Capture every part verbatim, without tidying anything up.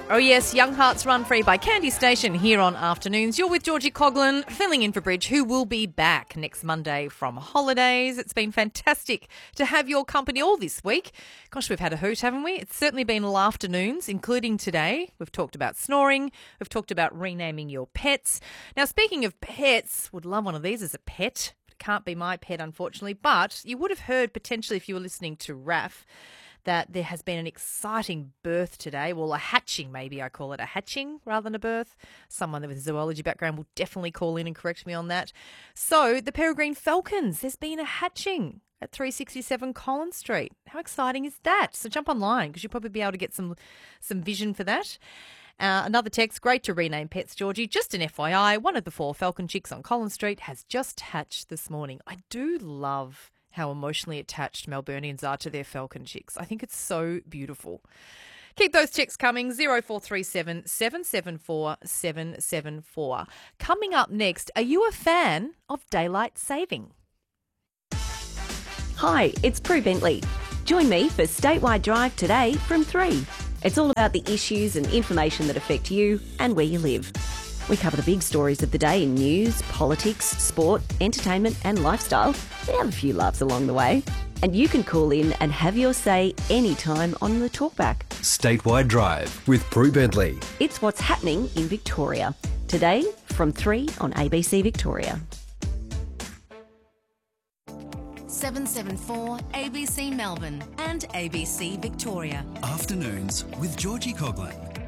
Oh yes, Young Hearts Run Free by Candy Station here on Afternoons. You're with Georgie Coughlin, filling in for Bridge, who will be back next Monday from holidays. It's been fantastic to have your company all this week. Gosh, we've had a hoot, haven't we? It's certainly been all afternoons, including today. We've talked about snoring. We've talked about renaming your pets. Now, speaking of pets, would love one of these as a pet. It can't be my pet, unfortunately, but you would have heard potentially if you were listening to Raf that there has been an exciting birth today. Well, a hatching, maybe I call it a hatching rather than a birth. Someone with a zoology background will definitely call in and correct me on that. So the Peregrine Falcons, there's been a hatching at three sixty-seven Collins Street. How exciting is that? So jump online because you'll probably be able to get some, some vision for that. Uh, another text, great to rename pets, Georgie. Just an F Y I, one of the four falcon chicks on Collins Street has just hatched this morning. I do love how emotionally attached Melburnians are to their falcon chicks. I think it's so beautiful. Keep those texts coming, zero four three seven, seven seven four, seven seven four. Coming up next, are you a fan of daylight saving? Hi, it's Prue Bentley. Join me for Statewide Drive today from three. It's all about the issues and information that affect you and where you live. We cover the big stories of the day in news, politics, sport, entertainment and lifestyle. We have a few laughs along the way. And you can call in and have your say anytime on the talkback. Statewide Drive with Prue Bentley. It's what's happening in Victoria. Today from three on A B C Victoria. seven seven four A B C Melbourne and A B C Victoria. Afternoons with Georgie Coughlin.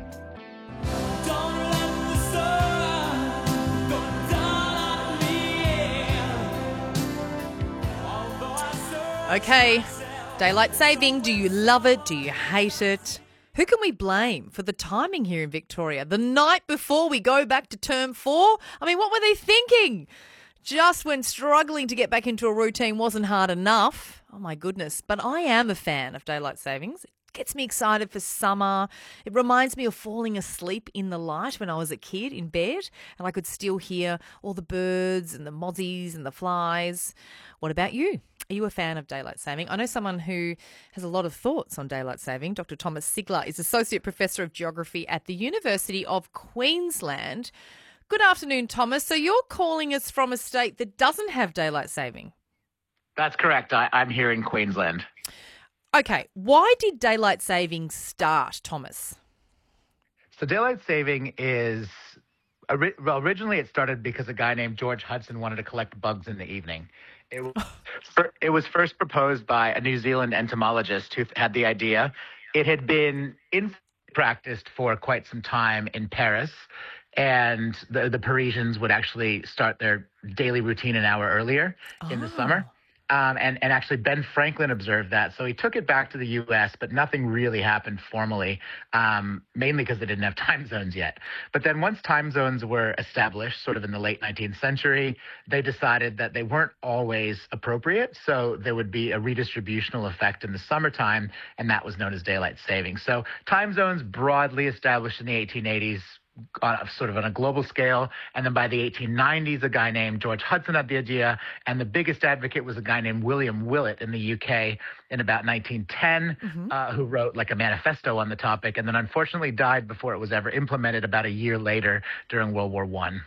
Okay, daylight saving, do you love it? Do you hate it? Who can we blame for the timing here in Victoria? The night before we go back to term four? I mean, what were they thinking? Just when struggling to get back into a routine wasn't hard enough. Oh my goodness. But I am a fan of daylight savings. It gets me excited for summer. It reminds me of falling asleep in the light when I was a kid in bed and I could still hear all the birds and the mozzies and the flies. What about you? Are you a fan of daylight saving? I know someone who has a lot of thoughts on daylight saving. Doctor Thomas Sigler is Associate Professor of Geography at the University of Queensland. Good afternoon, Thomas. So you're calling us from a state that doesn't have daylight saving? That's correct. I, I'm here in Queensland. Okay. Why did daylight saving start, Thomas? So daylight saving is, well, originally it started because a guy named George Hudson wanted to collect bugs in the evening. It was, it was first proposed by a New Zealand entomologist who had the idea. It had been in practiced for quite some time in Paris, and the, the Parisians would actually start their daily routine an hour earlier oh. in the summer. Um, and, and actually Ben Franklin observed that. So he took it back to the U S, but nothing really happened formally, um, mainly because they didn't have time zones yet. But then once time zones were established, sort of in the late nineteenth century, they decided that they weren't always appropriate. So there would be a redistributional effect in the summertime, and that was known as daylight saving. So time zones broadly established in the eighteen eighties, on a, sort of on a global scale. And then by the eighteen nineties, a guy named George Hudson had the idea. And the biggest advocate was a guy named William Willett in the U K in about nineteen ten, mm-hmm. uh, who wrote like a manifesto on the topic and then unfortunately died before it was ever implemented about a year later during World War One.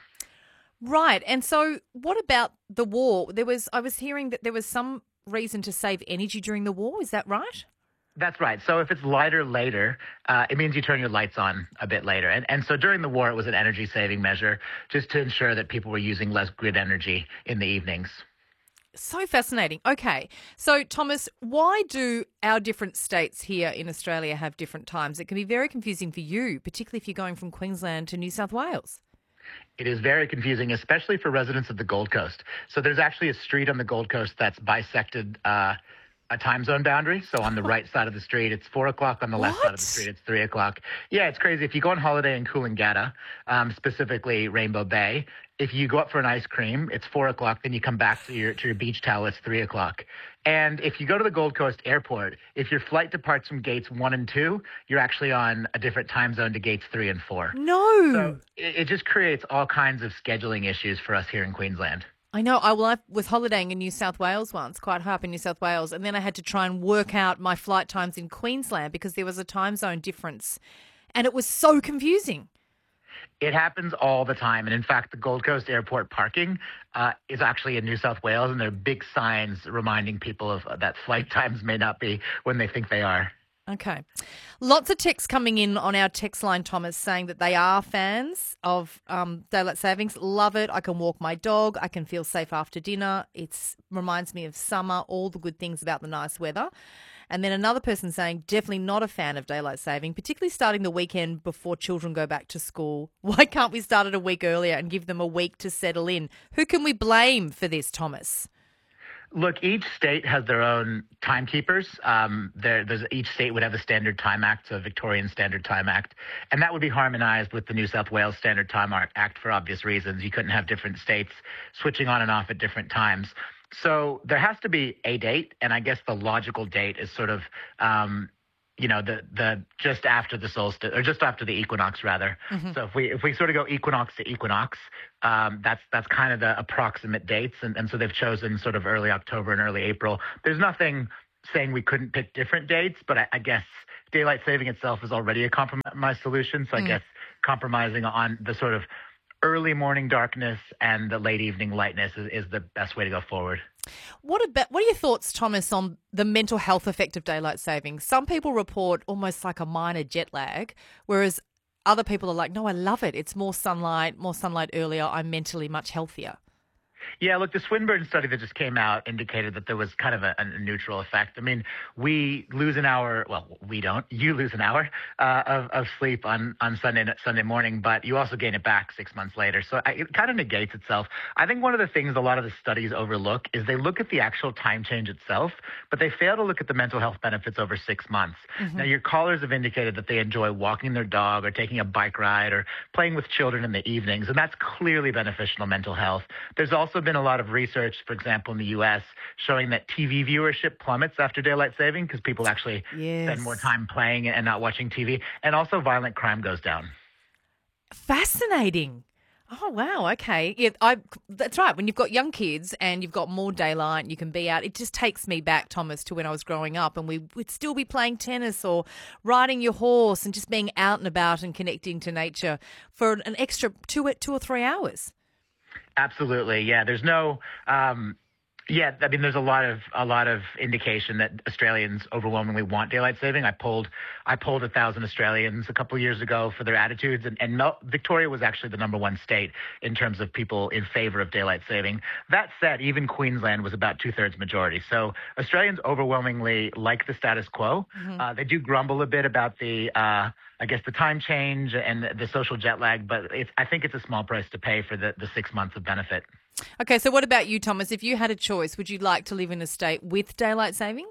Right. And so what about the war? There was, I was hearing that there was some reason to save energy during the war. Is that right? That's right. So if it's lighter later, uh, it means you turn your lights on a bit later. And and so during the war, it was an energy saving measure just to ensure that people were using less grid energy in the evenings. So fascinating. Okay. So, Thomas, why do our different states here in Australia have different times? It can be very confusing for you, particularly if you're going from Queensland to New South Wales. It is very confusing, especially for residents of the Gold Coast. So there's actually a street on the Gold Coast that's bisected uh a time zone boundary. So on the right side of the street, it's four o'clock. On the left what? side of the street, it's three o'clock. Yeah, it's crazy. If you go on holiday in Coolangatta, um, specifically Rainbow Bay, if you go up for an ice cream, it's four o'clock. Then you come back to your to your beach towel, it's three o'clock. And if you go to the Gold Coast Airport, if your flight departs from gates one and two, you're actually on a different time zone to gates three and four. No. So it, it just creates all kinds of scheduling issues for us here in Queensland. I know. I, well, I was holidaying in New South Wales once, quite high up in New South Wales, and then I had to try and work out my flight times in Queensland because there was a time zone difference. and it was so confusing. It happens all the time. And in fact, the Gold Coast Airport parking uh, is actually in New South Wales, and there are big signs reminding people of uh, that flight times may not be when they think they are. Okay. Lots of texts coming in on our text line, Thomas, saying that they are fans of um, daylight savings. Love it. I can walk my dog. I can feel safe after dinner. It reminds me of summer, all the good things about the nice weather. And then another person saying, definitely not a fan of daylight saving, particularly starting the weekend before children go back to school. Why can't we start it a week earlier and give them a week to settle in? Who can we blame for this, Thomas? Look, each state has their own timekeepers. Um, there, there's, each state would have a Standard Time Act, a Victorian Standard Time Act, and that would be harmonized with the New South Wales Standard Time Act for obvious reasons. You couldn't have different states switching on and off at different times. So there has to be a date, and I guess the logical date is sort of, um, you know, the the just after the solstice, or just after the equinox, rather. Mm-hmm. So if we if we sort of go equinox to equinox, um, that's that's kind of the approximate dates, and, and so they've chosen sort of early October and early April. There's nothing saying we couldn't pick different dates, but I, I guess daylight saving itself is already a compromise solution. So mm. I guess compromising on the sort of early morning darkness and the late evening lightness is, is the best way to go forward. What about what are your thoughts, Thomas, on the mental health effect of daylight saving? Some people report almost like a minor jet lag, whereas other people are like, no, I love it. It's more sunlight, more sunlight earlier. I'm mentally much healthier. Yeah, look, the Swinburne study that just came out indicated that there was kind of a, a neutral effect. I mean, we lose an hour. Well, we don't. You lose an hour uh, of, of sleep on, on Sunday Sunday morning, but you also gain it back six months later. So I, it kind of negates itself. I think one of the things a lot of the studies overlook is they look at the actual time change itself, but they fail to look at the mental health benefits over six months. Mm-hmm. Now, your callers have indicated that they enjoy walking their dog or taking a bike ride or playing with children in the evenings, and that's clearly beneficial to mental health. There's also been a lot of research, for example, in the U S, showing that T V viewership plummets after daylight saving because people actually yes. spend more time playing and not watching T V. And also violent crime goes down. Fascinating. Oh, wow. Okay. Yeah, I. That's right. When you've got young kids and you've got more daylight and you can be out, it just takes me back, Thomas, to when I was growing up and we would still be playing tennis or riding your horse and just being out and about and connecting to nature for an extra two, two or three hours. Absolutely. Yeah. There's no, um, yeah, I mean, there's a lot of, a lot of indication that Australians overwhelmingly want daylight saving. I polled, I polled a thousand Australians a couple of years ago for their attitudes, and, and Mel- Victoria was actually the number one state in terms of people in favor of daylight saving. That said, even Queensland was about two thirds majority. So Australians overwhelmingly like the status quo. Mm-hmm. Uh, they do grumble a bit about the, uh, I guess the time change and the social jet lag, but it's, I think it's a small price to pay for the, the six months of benefit. Okay, so what about you, Thomas? If you had a choice, would you like to live in a state with daylight saving?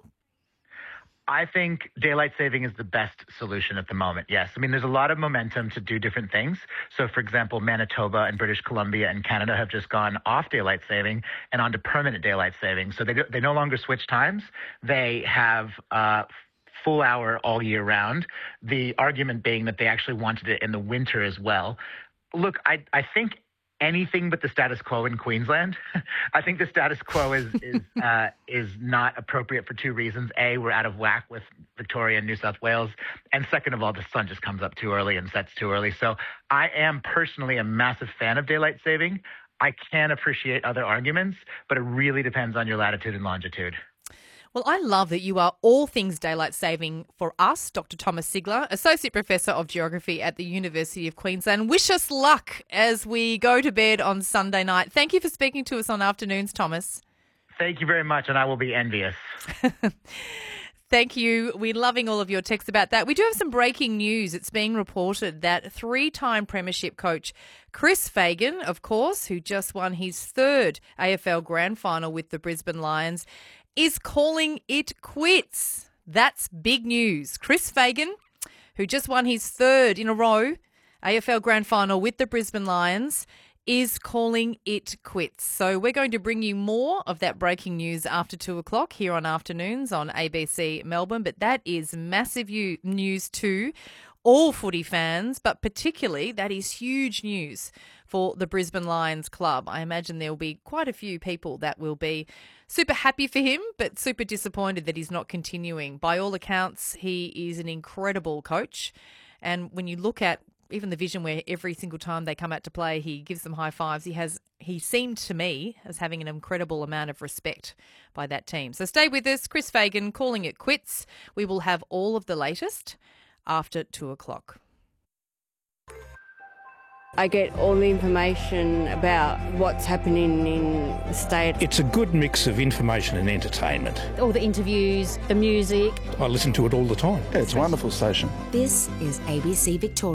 I think daylight saving is the best solution at the moment, yes. I mean, there's a lot of momentum to do different things. So, for example, Manitoba and British Columbia and Canada have just gone off daylight saving and onto permanent daylight saving. So they, do, they no longer switch times. They have uh, full hour all year round, the argument being that they actually wanted it in the winter as well. Look, I, I think anything but the status quo in Queensland. I think the status quo is is uh, is not appropriate for two reasons. A, we're out of whack with Victoria and New South Wales. And second of all, the sun just comes up too early and sets too early. So I am personally a massive fan of daylight saving. I can appreciate other arguments, but it really depends on your latitude and longitude. Well, I love that you are all things daylight saving for us, Doctor Thomas Sigler, Associate Professor of Geography at the University of Queensland. Wish us luck as we go to bed on Sunday night. Thank you for speaking to us on Afternoons, Thomas. Thank you very much, and I will be envious. Thank you. We're loving all of your texts about that. We do have some breaking news. It's being reported that three-time premiership coach Chris Fagan, of course, who just won his third A F L Grand Final with the Brisbane Lions, is calling it quits. That's big news. Chris Fagan, who just won his third in a row A F L Grand Final with the Brisbane Lions, is calling it quits. So we're going to bring you more of that breaking news after two o'clock here on Afternoons on A B C Melbourne. But that is massive news to all footy fans, but particularly that is huge news for the Brisbane Lions club. I imagine there will be quite a few people that will be super happy for him, but super disappointed that he's not continuing. By all accounts, he is an incredible coach. And when you look at even the vision where every single time they come out to play, he gives them high fives. He has, he seemed to me as having an incredible amount of respect by that team. So stay with us. Chris Fagan calling it quits. We will have all of the latest after two o'clock. I get all the information about what's happening in the state. It's a good mix of information and entertainment. All the interviews, the music. I listen to it all the time. Yeah, it's a wonderful station. This is A B C Victoria.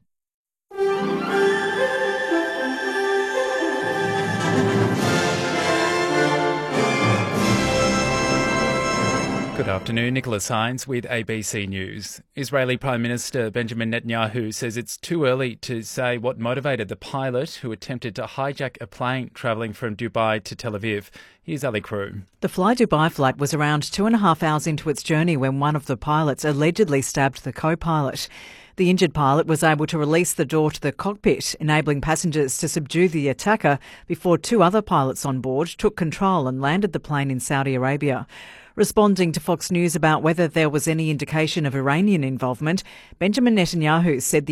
Good afternoon, Nicholas Hines with A B C News. Israeli Prime Minister Benjamin Netanyahu says it's too early to say what motivated the pilot who attempted to hijack a plane travelling from Dubai to Tel Aviv. Here's Ali Crew. The Fly Dubai flight was around two and a half hours into its journey when one of the pilots allegedly stabbed the co-pilot. The injured pilot was able to release the door to the cockpit, enabling passengers to subdue the attacker before two other pilots on board took control and landed the plane in Saudi Arabia. Responding to Fox News about whether there was any indication of Iranian involvement, Benjamin Netanyahu said the